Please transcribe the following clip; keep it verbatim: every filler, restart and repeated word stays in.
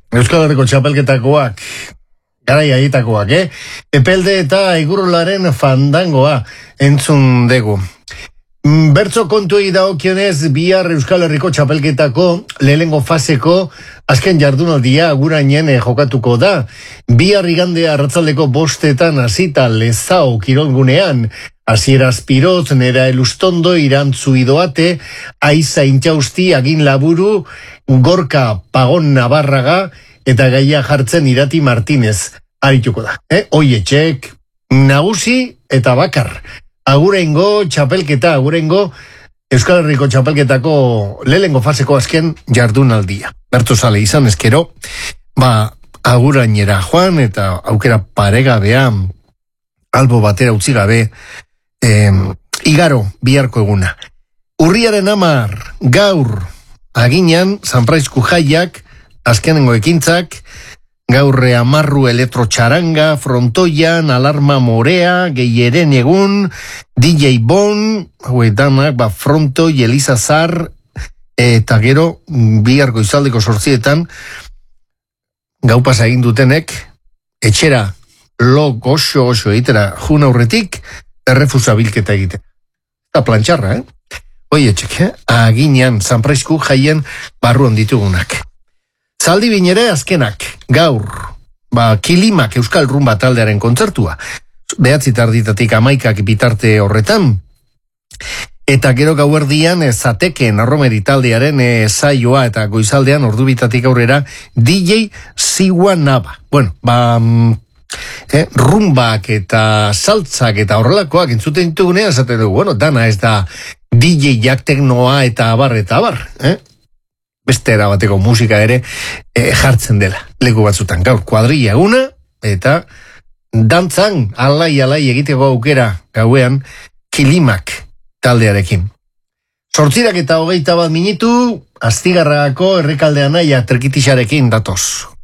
Euskal Herriko txapelketakoak, garai haietakoak, eh? Epelde eta Igurularen fandangoa entzun dugu. Bertso kontuei dagokionez, bihar Euskal Herriko txapelketako lehenengo faseko azken jardunaldia agurainen jokatuko da. Bihar igande arratzaldeko bostetan hasita Lezao kirolgunean, Asier Azpiroz, Nera Elustondo, Irantzu Idoate, Aiza Intxausti, Agin Laburu, Gorka Pagon Navarraga eta Gaia Jartzen Irati Martínez arituko da. Eh? Oietxek, nagusi eta bakar. Agurengo txapelketa, agurengo Euskal Herriko txapelketako lehenengo faseko azken jardunaldia. Bertozale izan ezkero, ba, agurainera joan eta aukera paregabea, albo batera utzi gabe, eh, igaro biharko eguna. Urriaren hamar, gaur, aginan, Sanpraizku jaiak, azkenengo ekintzak, gaurre amarru elektrotxaranga, frontoian, alarma morea, gehieren egun, D J Bon, hauek danak, ba, frontoi, Elizazar, eta gero, biharko izaldeko sortzietan, gau pasa egin dutenek, etxera, lo goxo, goxo egitera, jun aurretik, errefusa bilketa egiten. Eta plantxarra, eh? Oie, txek, eh? Aginean, Sanpraizku jaien barruan ditugunak. Zaldi binere azkenak, gaur, ba, Kilimak Euskal Rumba taldearen kontzertua, behatzi tarditatik amaikak bitarte horretan, eta gero gauerdian Zateken Arromeri taldearen e, saioa eta goizaldean ordubitatik aurrera D J Siwa Nava. Bueno, ba, eh, rumbak eta saltzak eta horrelakoak entzuten ditugunean, esaten dugu, bueno, dana ez da D J jak teknoa eta abar eta abar, eh? Beste erabateko musika ere e, jartzen dela. Leku batzutan gaur kuadrilla eguna eta dantzan alai-alai egiteko aukera gauean Kilimak taldearekin. Sortzirak eta hogeita bat minutu, Astigarragako errekaldean naia trikitixarekin datoz.